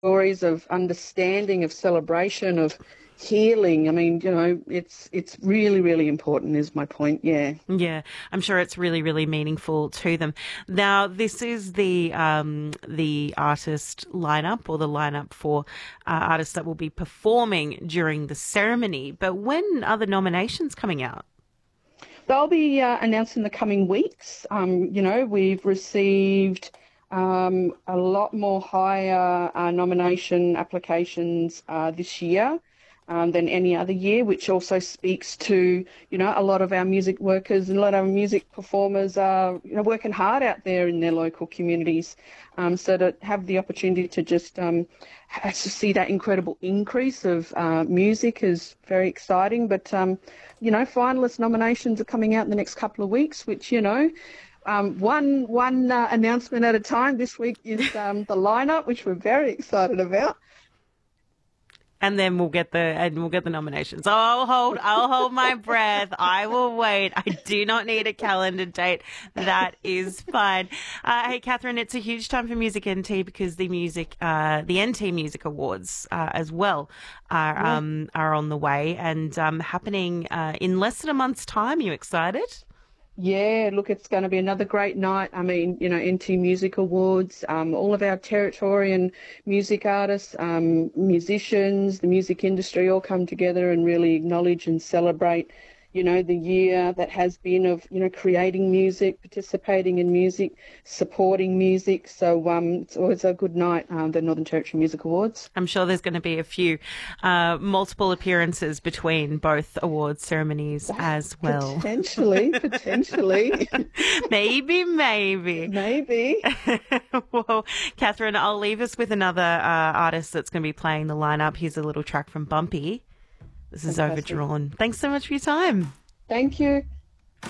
stories of understanding, of celebration, of healing. I mean, it's really, really important is my point. Yeah. Yeah, I'm sure it's really, really meaningful to them. Now, this is the artist lineup or the lineup for artists that will be performing during the ceremony. But when are the nominations coming out? They'll be announced in the coming weeks. We've received a lot more higher nomination applications this year than any other year, which also speaks to, a lot of our music workers and a lot of our music performers are, working hard out there in their local communities. So to have the opportunity to just to see that incredible increase of music is very exciting. But, finalist nominations are coming out in the next couple of weeks, which, one announcement at a time. This week is the lineup, which we're very excited about. And then we'll get the nominations. I'll hold my breath. I will wait. I do not need a calendar date. That is fine. Hey, Catherine, it's a huge time for Music NT because the NT Music Awards as well are on the way and happening in less than a month's time. You excited? Yeah, look, it's going to be another great night. I mean, NT Music Awards, all of our territory and music artists, musicians, the music industry all come together and really acknowledge and celebrate, the year that has been of, creating music, participating in music, supporting music. So it's always a good night, the Northern Territory Music Awards. I'm sure there's going to be a few multiple appearances between both awards ceremonies as well. Potentially. Maybe. Maybe. Well, Catherine, I'll leave us with another artist that's going to be playing the lineup. Here's a little track from Bumpy. This is Fantastic. Overdrawn. Thanks so much for your time. Thank you.